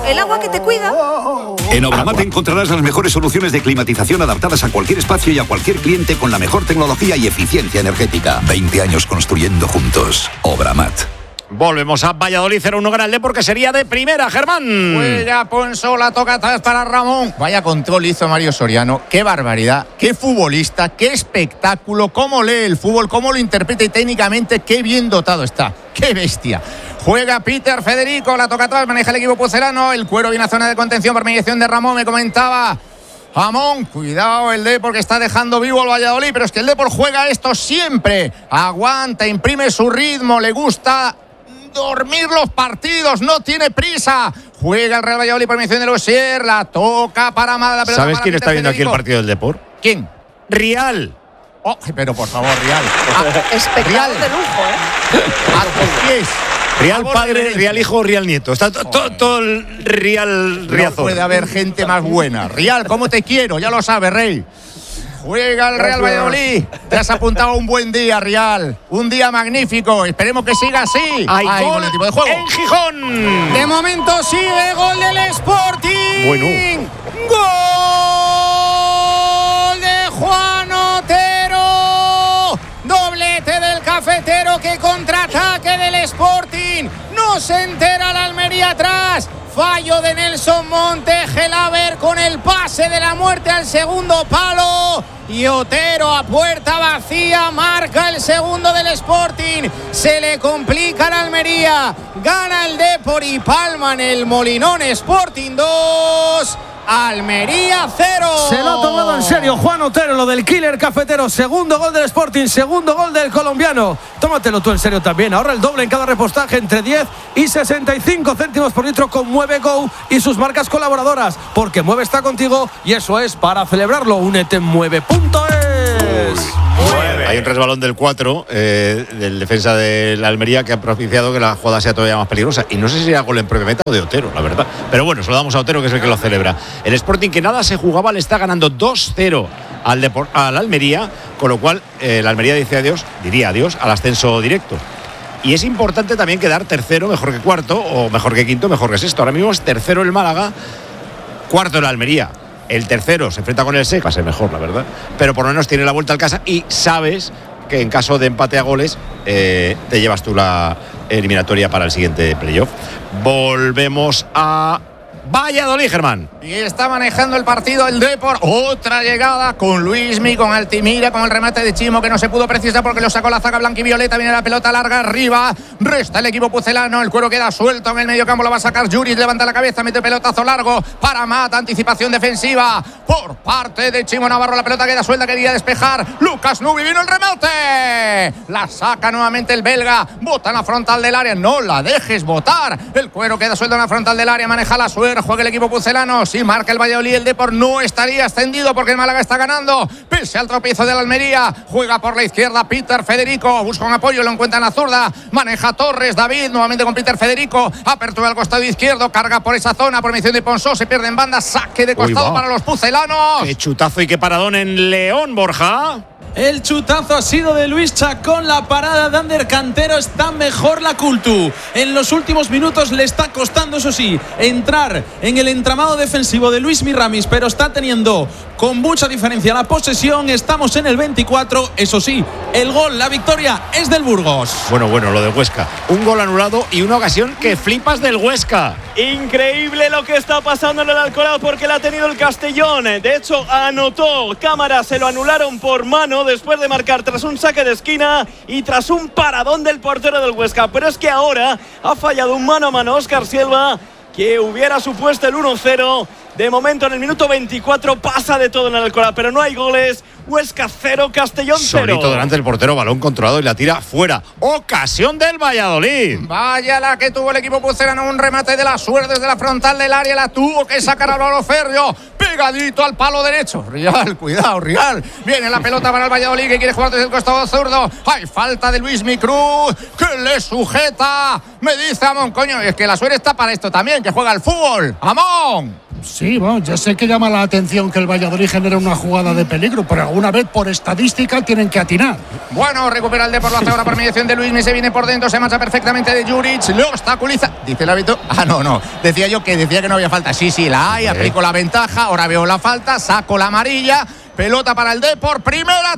el agua que te cuida. En Obramat encontrarás las mejores soluciones de climatización adaptadas a cualquier espacio y a cualquier cliente con la mejor tecnología y eficiencia energética. 20 años construyendo juntos. Obramat. Volvemos a Valladolid, 0-1 gana el Depor, porque sería de primera, Germán. Juega Ponsola, toca atrás para Ramón. Vaya control hizo Mario Soriano. Qué barbaridad, qué futbolista, qué espectáculo, cómo lee el fútbol, cómo lo interpreta y técnicamente qué bien dotado está. Qué bestia. Juega Peter Federico, la toca atrás, maneja el equipo pucelano. El Cuero viene a zona de contención por mediación de Ramón, me comentaba Ramón, cuidado el Depor que está dejando vivo el Valladolid, pero es que el Depor juega esto siempre. Aguanta, imprime su ritmo, le gusta dormir los partidos, no tiene prisa. Juega el Real Valladolid por mención de Losier, la toca para Amada, la pelota. ¿Sabes para quién Peter está viendo Federico. aquí el partido del Depor? ¿Quién? Rial. Oh, pero por favor, Rial. Espectáculo de lujo, A tus pies. Rial padre, Rial hijo, Rial nieto. Está todo el Rial Riazor. No puede haber gente más buena. Rial, ¿cómo te quiero? Ya lo sabes, Rey. Juega el Real Valladolid. Te has apuntado un buen día, Rial. Un día magnífico. Esperemos que siga así. Hay gol el tipo de juego. en Gijón. De momento sigue gol del Sporting. Bueno. Gol de Juan Otero. Doblete del cafetero que contraataque del Sporting. No se entera la Almería atrás. Fallo de Nelson Monte, Gelaber con el pase de la muerte al segundo palo. Y Otero a puerta vacía marca el segundo del Sporting. Se le complica la Almería. Gana el Depor y palman el Molinón. Sporting 2, Almería 0. Se lo ha tomado en serio Juan Otero, lo del killer cafetero. Segundo gol del Sporting, segundo gol del colombiano. Tómatelo tú en serio también. Ahorra el doble en cada repostaje entre 10 y 65 céntimos por litro con Mueve Go y sus marcas colaboradoras. Porque Mueve está contigo y eso es para celebrarlo. Únete en Mueve.es. Hay un resbalón del 4 del defensa de la Almería que ha propiciado que la jugada sea todavía más peligrosa. Y no sé si era gol en propia meta o de Otero, la verdad. Pero bueno, se lo damos a Otero, que es el que lo celebra. El Sporting, que nada se jugaba, le está ganando 2-0 al Almería, con lo cual la Almería diría adiós al ascenso directo. Y es importante también quedar tercero, mejor que cuarto, o mejor que quinto, mejor que sexto. Ahora mismo es tercero el Málaga, cuarto el Almería. El tercero se enfrenta con el SEC, va a ser mejor, la verdad. Pero por lo menos tiene la vuelta al casa y sabes que en caso de empate a goles te llevas tú la eliminatoria para el siguiente playoff. Volvemos a Valladolid, Germán. Y está manejando el partido el Depor. Otra llegada con Luismi, con Altimira, con el remate de Chimo que no se pudo precisar porque lo sacó la zaga blanquivioleta. Viene la pelota larga arriba. Resta el equipo pucelano. El Cuero queda suelto en el medio campo. Lo va a sacar Juric. Levanta la cabeza. Mete pelotazo largo para Mata. Anticipación defensiva por parte de Chimo Navarro. La pelota queda suelta. Quería despejar Lucas Nubi. Vino el remate. La saca nuevamente el belga. Bota en la frontal del área. No la dejes botar. El Cuero queda suelto en la frontal del área. Maneja la suerte. Juega el equipo pucelano. Si marca el Valladolid, el Depor no estaría extendido porque el Málaga está ganando. Pese al tropiezo de la Almería. Juega por la izquierda Peter Federico. Busca un apoyo, lo encuentra en la zurda. Maneja Torres, David, nuevamente con Peter Federico. Apertura al costado izquierdo. Carga por esa zona. Por mención de Ponsó. Se pierde en banda. Saque de costado para los pucelanos. Qué chutazo y qué paradón en León, Borja. El chutazo ha sido de Luis Chacón. La parada de Ander Cantero. Está mejor la Cultu. En los últimos minutos le está costando, eso sí, entrar en el entramado defensivo de Luis Ramis, pero está teniendo con mucha diferencia la posesión. Estamos en el 24. Eso sí, el gol, la victoria es del Burgos. Bueno, lo del Huesca. Un gol anulado y una ocasión que flipas del Huesca. Increíble lo que está pasando en el Alcoraz porque la ha tenido el Castellón. De hecho, anotó Cámara, se lo anularon por mano después de marcar tras un saque de esquina y tras un paradón del portero del Huesca. Pero es que ahora ha fallado un mano a mano Óscar Silva que hubiera supuesto el 1-0. De momento en el minuto 24 pasa de todo en el Alcoraz, pero no hay goles. Huesca 0, Castellón 0. Solito delante del portero, balón controlado y la tira fuera. Ocasión del Valladolid. Vaya la que tuvo el equipo pucelano, un remate de la suerte desde la frontal del área, la tuvo que sacar a Álvaro Ferrio, pegadito al palo derecho. Rial, cuidado, Rial. Viene la pelota para el Valladolid que quiere jugar desde el costado zurdo. Hay falta de Luismi Cruz que le sujeta. Me dice Amón, coño, es que la suerte está para esto también, que juega al fútbol. Amón. Sí, bueno, ya sé que llama la atención que el Valladolid genera una jugada de peligro, pero alguna vez por estadística tienen que atinar. Bueno, recupera el Depor, lo hace ahora por mediación de Luismi, se viene por dentro, se marcha perfectamente de Juric, lo obstaculiza. Dice el árbitro, no, decía que no había falta. Sí, la hay, aplico la ventaja, ahora veo la falta, saco la amarilla. Pelota para el Depor, primera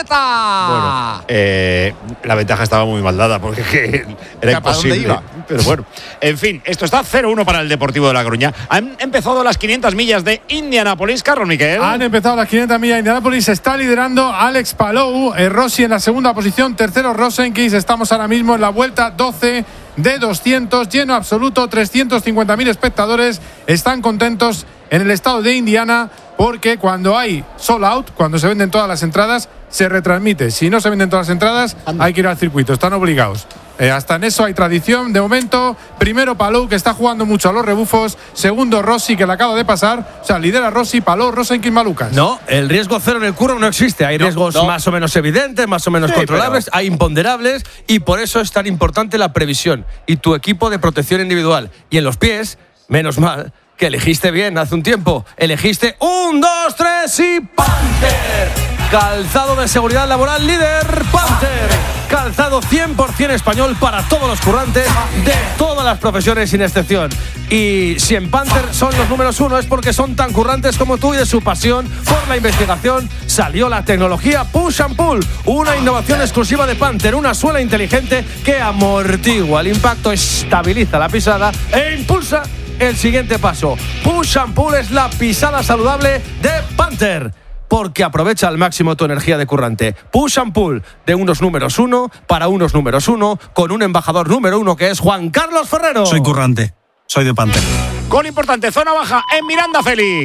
tarjeta. Bueno, la ventaja estaba muy mal dada porque era imposible. Pero bueno, en fin, esto está 0-1 para el Deportivo de La Coruña. Han empezado las 500 millas de Indianápolis, Carlos Miquel. Han empezado las 500 millas de Indianápolis. Está liderando Alex Palou, Rossi en la segunda posición, tercero Rosenquist. Estamos ahora mismo en la vuelta 12 de 200, lleno absoluto, 350.000 espectadores. Están contentos en el estado de Indiana porque cuando hay sold out, cuando se venden todas las entradas, se retransmite. Si no se venden todas las entradas, hay que ir al circuito, están obligados. Hasta en eso hay tradición. De momento, primero Palou, que está jugando mucho a los rebufos. Segundo Rossi, que le acaba de pasar. O sea, lidera Rossi, Palou, Rosenquist, Malucas. No, el riesgo cero en el curro no existe. Hay riesgos más o menos evidentes, más o menos controlables, hay imponderables, y por eso es tan importante la previsión y tu equipo de protección individual. Y en los pies, menos mal que elegiste bien hace un tiempo. Elegiste 1, 2, 3 y Panther. Calzado de seguridad laboral líder, Panther. Calzado 100% español para todos los currantes de todas las profesiones sin excepción. Y si en Panther son los números 1 es porque son tan currantes como tú, y de su pasión por la investigación salió la tecnología Push and Pull, una innovación exclusiva de Panther, una suela inteligente que amortigua el impacto, estabiliza la pisada e impulsa el siguiente paso. Push and Pull es la pisada saludable de Panther, porque aprovecha al máximo tu energía de currante. Push and Pull, de unos números 1 para unos números 1, con un embajador número 1 que es Juan Carlos Ferrero. Soy currante, soy de Panther. Gol importante, zona baja en Miranda, Félix.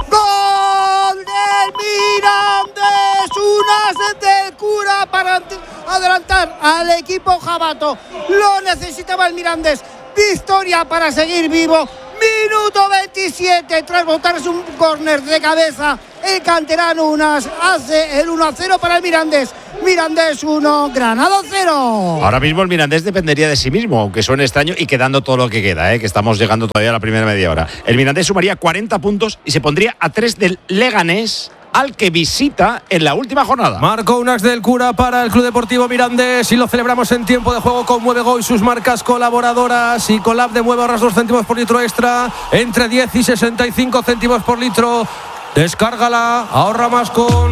¡Gol del Mirandés! Un as del Cura para adelantar al equipo jabato. Lo necesitaba el Mirandés. Victoria para seguir vivo. Minuto 27, tras botarse un córner de cabeza, el canterano Unas hace el 1-0 para el Mirandés. Mirandés 1, Granada 0. Ahora mismo el Mirandés dependería de sí mismo, aunque suene extraño, y quedando todo lo que queda, que estamos llegando todavía a la primera media hora. El Mirandés sumaría 40 puntos y se pondría a 3 del Leganés, al que visita en la última jornada. Marcó un as del Cura para el Club Deportivo Mirandés y lo celebramos en tiempo de juego con Muevego y sus marcas colaboradoras. Y con la app de Mueve ahorras 2 céntimos por litro extra, entre 10 y 65 céntimos por litro. Descárgala, ahorra más con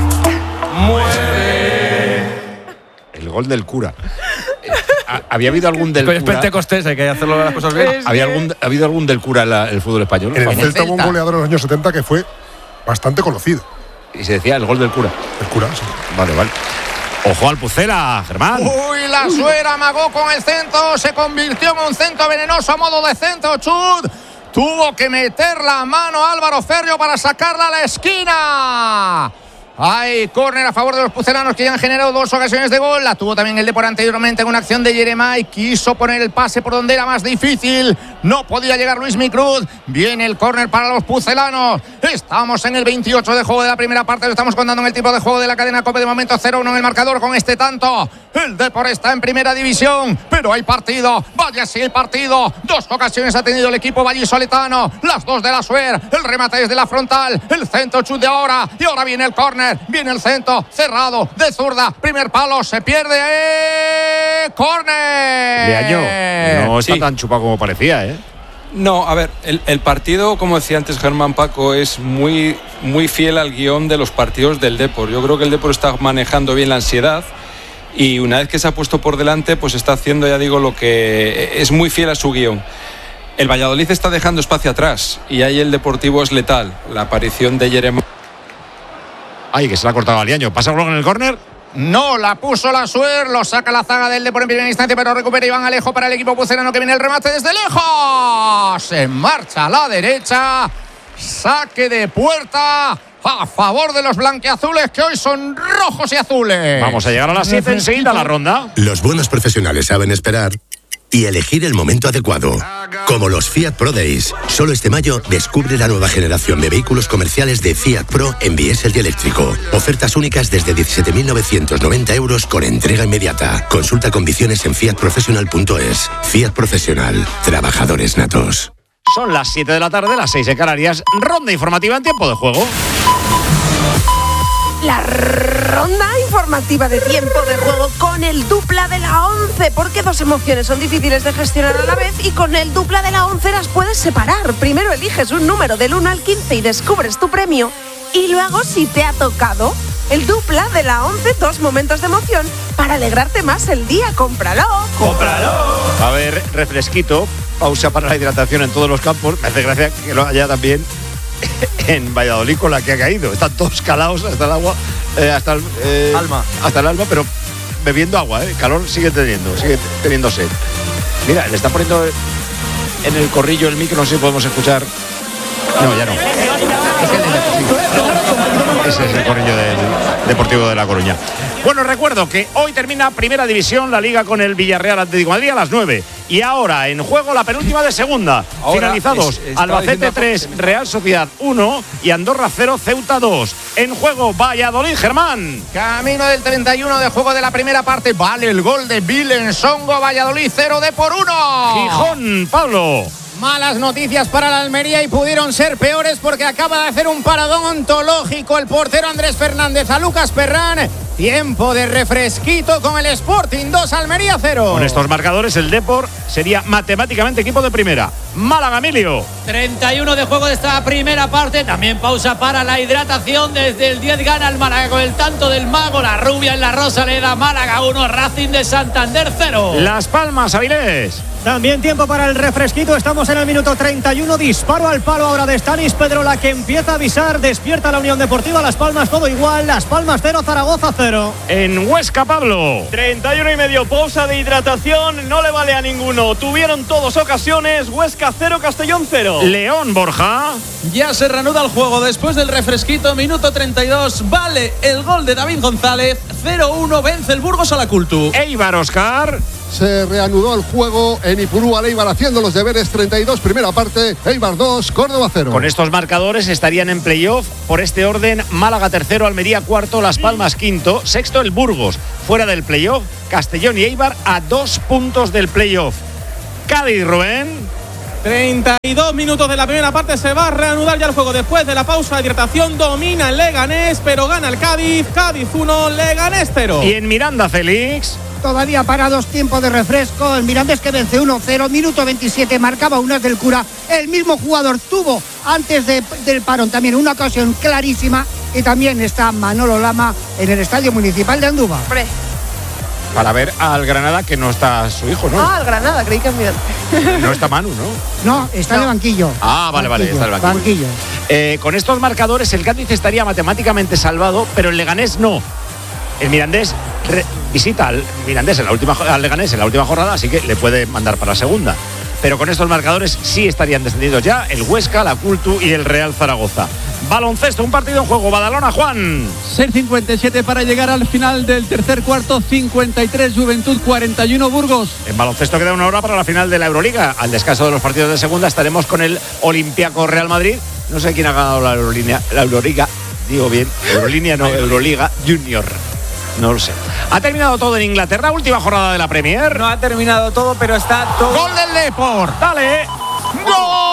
Mueve. El gol del Cura. ¿Había habido algún del Cura? Es Pentecostés, hay que hacerlo las cosas bien. ¿Ha habido algún del Cura en el fútbol español? En el Celta hubo un goleador en los años 70 que fue bastante conocido. Y se decía el gol del Cura. El Cura, sí. Vale. Ojo al Pucela, Germán. Uy, la suera amagó con el centro, se convirtió en un centro venenoso a modo de centro. Chut, tuvo que meter la mano Álvaro Ferrio para sacarla a la esquina. Hay córner a favor de los pucelanos, que ya han generado 2 ocasiones de gol. La tuvo también el Depor anteriormente en una acción de Yeremay. Quiso poner el pase por donde era más difícil. No podía llegar Luismi Cruz. Viene el córner para los pucelanos. Estamos en el 28 de juego de la primera parte. Lo estamos contando en el tipo de juego de la cadena COPE. De momento 0-1 en el marcador con este tanto. El Depor está en primera división, pero hay partido. Vaya si hay partido. 2 ocasiones ha tenido el equipo vallisoletano. Las 2 de la Suer. El remate desde la frontal. El centro chut de ahora. Y ahora viene el córner. Viene el centro cerrado de zurda. Primer palo, se pierde. Córner. Leaño, no está tan chupado como parecía, No, a ver, el partido, como decía antes Germán Paco, es muy, muy fiel al guión de los partidos del Depor. Yo creo que el Depor está manejando bien la ansiedad y una vez que se ha puesto por delante, pues está haciendo, ya digo, lo que es muy fiel a su guión. El Valladolid está dejando espacio atrás y ahí el Deportivo es letal. La aparición de Yeremay. Ay, que se la ha cortado a Liaño. ¿Pasa algo en el córner? No, la puso la Suer, lo saca la zaga del Depor en primera instancia, pero recupera Iván Alejo para el equipo pucelano, que viene el remate desde lejos. En marcha a la derecha, saque de puerta a favor de los blanquiazules, que hoy son rojos y azules. Vamos a llegar a las 7 enseguida a la ronda. Los buenos profesionales saben esperar y elegir el momento adecuado. Como los Fiat Pro Days. Solo este mayo descubre la nueva generación de vehículos comerciales de Fiat Pro en diésel y eléctrico. Ofertas únicas desde 17.990 euros con entrega inmediata. Consulta condiciones en fiatprofessional.es. Fiat Profesional. Trabajadores natos. Son las 7 de la tarde, las 6 en Canarias. Ronda informativa en tiempo de juego. La ronda informativa de tiempo de juego con el dupla de la 11, porque dos emociones son difíciles de gestionar a la vez y con el dupla de la 11 las puedes separar. Primero eliges un número del 1 al 15 y descubres tu premio, y luego, si te ha tocado el dupla de la 11, dos momentos de emoción para alegrarte más el día. ¡Cómpralo! ¡Cómpralo! Va a haber refresquito, pausa para la hidratación en todos los campos. Me hace gracia que lo haya también en Valladolid con la que ha caído. Están todos calados hasta el agua, hasta el alma, pero bebiendo agua, calor sigue teniendo sed. Mira, le está poniendo en el corrillo el micro, no sé si podemos escuchar. No, ya no. Ese es el corrillo del Deportivo de La Coruña. Bueno, recuerdo que hoy termina Primera División, la Liga con el Villarreal Atlético de Madrid a las 9. Y ahora en juego la penúltima de segunda. Ahora finalizados Albacete 3, Real Sociedad 1 y Andorra 0, Ceuta 2. En juego Valladolid, Germán. Camino del 31 de juego de la primera parte. Vale el gol de Vilensongo. Valladolid 0 por 1. Gijón, Pablo. Malas noticias para la Almería y pudieron ser peores porque acaba de hacer un paradón ontológico el portero Andrés Fernández a Lucas Perrán. Tiempo de refresquito con el Sporting 2, Almería 0. Con estos marcadores el Depor sería matemáticamente equipo de primera. Málaga, Emilio. 31 de juego de esta primera parte. También pausa para la hidratación. Desde el 10 gana el Málaga con el tanto del mago. La rubia en la Rosaleda. Málaga 1, Racing de Santander 0. Las Palmas, Avilés. También tiempo para el refresquito. Estamos en el minuto 31. Disparo al palo ahora de Stanis Pedrola, que empieza a avisar. Despierta la Unión Deportiva Las Palmas, todo igual. Las Palmas 0, Zaragoza 0. En Huesca, Pablo. 31 y medio, pausa de hidratación. No le vale a ninguno. Tuvieron todos ocasiones. Huesca 0, Castellón 0. León, Borja. Ya se reanuda el juego después del refresquito. Minuto 32. Vale el gol de David González. 0-1. Vence el Burgos a la Cultu. Eibar, Oscar. Se reanudó el juego en Ipurúa, Eibar haciendo los deberes. 32, primera parte, Eibar 2, Córdoba 0. Con estos marcadores estarían en playoff por este orden: Málaga tercero, Almería cuarto, Las Palmas quinto, sexto el Burgos. Fuera del playoff, Castellón y Eibar a 2 puntos del playoff. Cádiz, Rubén. 32 minutos de la primera parte. Se va a reanudar ya el juego después de la pausa de hidratación. Domina el Leganés, pero gana el Cádiz. Cádiz 1, Leganés 0. Y en Miranda, Félix. Todavía parados, tiempo de refresco. El Mirandés que vence 1-0, minuto 27, marcaba Unas del Cura. El mismo jugador tuvo antes del parón también una ocasión clarísima. Y también está Manolo Lama en el Estadio Municipal de Andújar. Hombre. Para ver al Granada, que no está su hijo, ¿no? Ah, al Granada, creí que es Miranda. No está Manu, ¿no? No, está en el banquillo. Ah, vale, está en el banquillo. Con estos marcadores el Cádiz estaría matemáticamente salvado, pero el Leganés no. El Mirandés visita al Leganés en la última jornada, así que le puede mandar para la segunda. Pero con estos marcadores sí estarían descendidos ya el Huesca, la Cultu y el Real Zaragoza. Baloncesto, un partido en juego. Badalona, Juan. 6:57 para llegar al final del tercer cuarto. 53 Juventud, 41 Burgos. En baloncesto queda una hora para la final de la Euroliga. Al descanso de los partidos de segunda estaremos con el Olympiacos Real Madrid. No sé quién ha ganado la Euroliga. Digo bien, Euroliga no, Euroliga Junior. No lo sé. Ha terminado todo en Inglaterra, última jornada de la Premier. No ha terminado todo, pero está todo. ¡Gol del Depor! ¡Dale! ¡Gol!